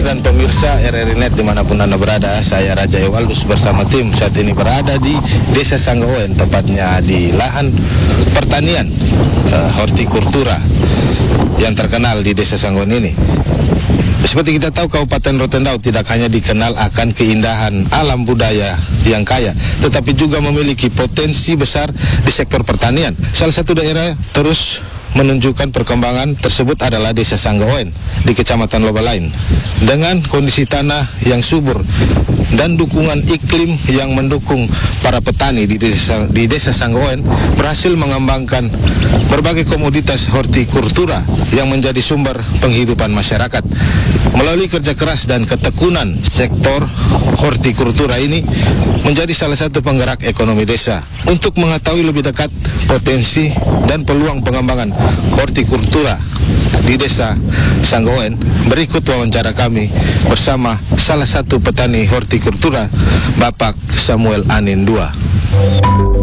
dan pemirsa RRI Net dimanapun Anda berada, saya Raja Ewaldus bersama tim saat ini berada di Desa Sanggaoen, tepatnya di lahan pertanian hortikultura yang terkenal di Desa Sanggaoen ini. Seperti kita tahu, Kabupaten Rotendao tidak hanya dikenal akan keindahan alam budaya yang kaya, tetapi juga memiliki potensi besar di sektor pertanian. Salah satu daerah terus menunjukkan perkembangan tersebut adalah Desa Sanggaoen di Kecamatan Lobalain. Dengan kondisi tanah yang subur dan dukungan iklim yang mendukung, para petani di Desa Sanggaoen berhasil mengembangkan berbagai komoditas hortikultura yang menjadi sumber penghidupan masyarakat. Melalui kerja keras dan ketekunan, sektor hortikultura ini menjadi salah satu penggerak ekonomi desa. Untuk mengetahui lebih dekat potensi dan peluang pengembangan hortikultura di Desa Sanggaoen, berikut wawancara kami bersama salah satu petani hortikultura, Bapak Samuel Anin II.